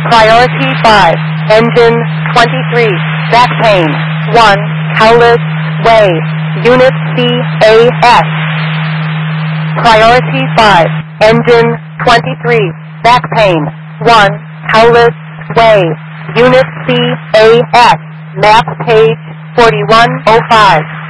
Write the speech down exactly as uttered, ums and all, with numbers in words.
Priority five, engine twenty-three, back pain, one, Cowlitz Way, Unit C A S. Priority five, engine twenty-three, back pain, one, Cowlitz Way, Unit C A S, map page forty-one oh five.